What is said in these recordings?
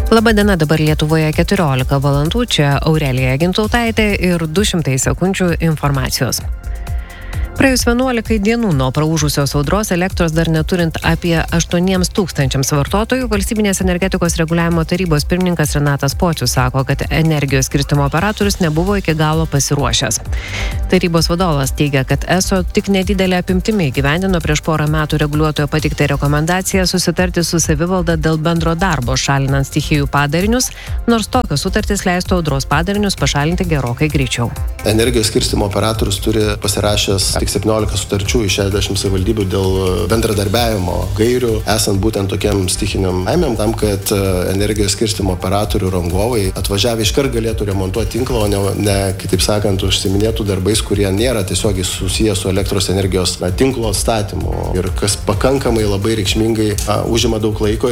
Labadiena, dabar Lietuvoje 14 valandų, čia Aurelija Gintautaitė ir 200 sekundžių informacijos. Praėjus 11 dienų nuo praūžusios audros elektros dar neturint apie 8 tūkstančiams vartotojų, Valstybinės energetikos reguliavimo tarybos pirmininkas Renatas Pocius sako, kad energijos skirstymo operatorius nebuvo iki galo pasiruošęs. Tarybos vadovas teigia, kad ESO tik nedidelė apimtimi įgyvendino prieš porą metų reguliuotojo pateiktą rekomendaciją susitarti su savivalda dėl bendro darbo šalinant stichijų padarinius, nors tokios sutartys leistų audros padarinius pašalinti gerokai greičiau. Energijos skirstymo operatorius turi pasirašęs 17 sutarčių iš 60 savivaldybių dėl bendradarbiavimo gairių, esant būtent tokiam stichiniam nelaimėm, tam, kad energijos skirstymo operatorių rangovai atvažiavę iškart galėtų remontuoti tinklą, o ne kitaip sakant, užsiminėtų darbais, kurie nėra tiesiogiai susiję su elektros energijos tinklo statymu ir kas pakankamai labai reikšmingai užima daug laiko.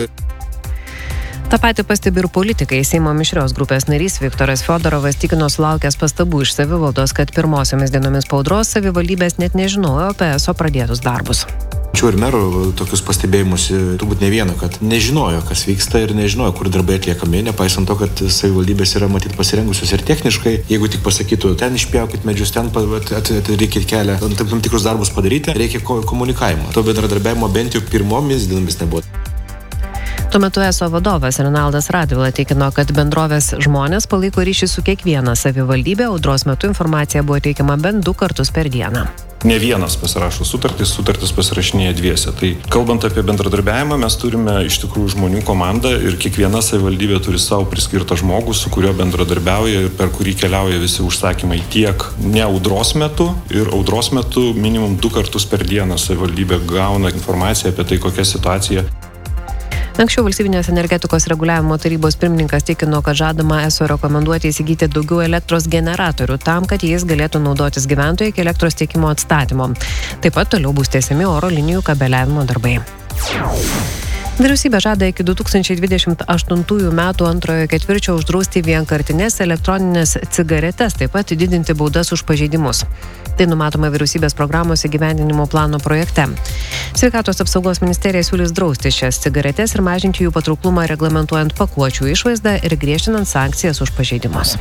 Ta pati pastebi ir politikai. Seimo mišrios grupės narys Viktoras Fiodorovas tikino sulaukęs pastabų iš savivaldos, kad pirmosiomis dienomis po audros savivaldybės net nežinojo apie ESO pradėtus darbus. Čia ir merų tokius pastebėjimus, turbūt ne vieno, kad nežinojo, kas vyksta ir nežinojo, kur darbai atliekami, nepaisant to, kad savivaldybės yra matyt pasirengusios ir techniškai. Jeigu tik pasakytų, ten išpjaukit medžius, ten reikėt kelią, tam tikrus darbus padaryti, reikia komunikavimo. To bendradarbiavimo bent jau pirmomis dienomis nebuvo. Tuo metu ESO vadovas Renaldas Radvila tikino, kad bendrovės žmonės palaiko ryšį su kiekviena savivaldybė, audros metu informacija buvo teikiama bent 2 kartus per dieną. Ne vienas pasirašo sutartis pasirašinėja dviese. Tai kalbant apie bendradarbiavimą, mes turime iš tikrųjų žmonių komandą ir kiekviena savivaldybė turi savo priskirtą žmogų, su kuriuo bendradarbiauja ir per kurį keliauja visi užsakymai tiek ne audros metu ir audros metu minimum 2 kartus per dieną savivaldybė gauna informaciją apie tai, kokia situacija. Anksčiau Valstybinės energetikos reguliavimo tarybos pirmininkas tikino, kad žadama ESO rekomenduoti įsigyti daugiau elektros generatorių tam, kad jais galėtų naudotis gyventojai iki elektros tiekimo atstatymo. Taip pat toliau bus tęsiami oro linijų kabeliavimo darbai. Vyriausybė žada iki 2028 metų antrojo ketvirčio uždrausti vienkartines elektroninės cigaretes, taip pat didinti baudas už pažeidimus. Tai numatoma vyriausybės programos įgyvendinimo plano projekte. Sveikatos apsaugos ministerija siūlys drausti šias cigaretes ir mažinti jų patrauklumą reglamentuojant pakuočių išvaizdą ir griežtinant sankcijas už pažeidimus.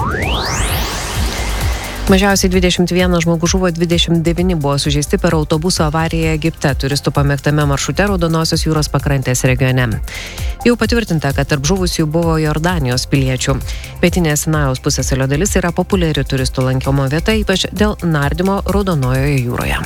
Mažiausiai 21 žmogus žuvo, 29 buvo sužeisti per autobuso avariją Egipte, turistų pamėgtame maršrute Raudonosios jūros pakrantės regione. Jau patvirtinta, kad tarp žuvusių buvo Jordanijos piliečių. Pietinė Sinajaus pusiasalio dalis yra populiari turistų lankymo vieta, ypač dėl nardymo Raudonojoje jūroje.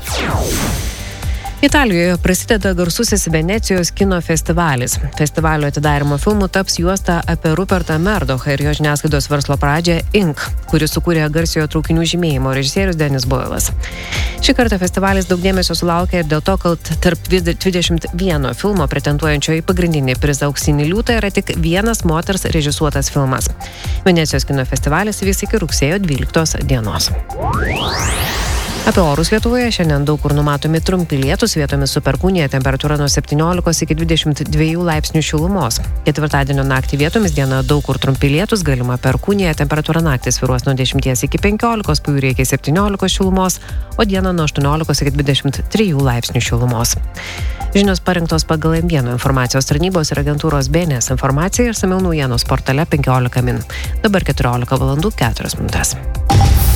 Italijoje prasideda garsusis Venecijos kino festivalis. Festivalio atidarymo filmu taps juosta apie Rupertą Murdochą ir jo žiniasklaidos verslo pradžią Ink, kuris sukūrė garsiojo traukinių žymėjimo režisierius Denis Boylas. Šį kartą festivalis daug dėmesio sulaukė ir dėl to, kad tarp 21 filmo pretenduojančio į pagrindinį prizą Auksinį liūtą yra tik vienas moters režisuotas filmas. Venecijos kino festivalis vyks iki rugsėjo 12 dienos. Apie orus Lietuvoje šiandien daug kur numatomi trumpi lietūs, vietomis su perkūnija, temperatūra nuo 17 iki 22 laipsnių šilumos. Ketvirtadienio naktį vietomis diena daug kur trumpi lietūs, galima perkūnija, temperatūra naktį svyruos nuo 10 iki 15, pajūryje iki 17 šilumos, o dieną nuo 18 iki 23 laipsnių šilumos. Žinios parinktos pagal M1 informacijos tarnybos ir agentūros BNS informaciją ir išsamiau naujienos portale 15 min. Dabar 14 valandų 4 minutės.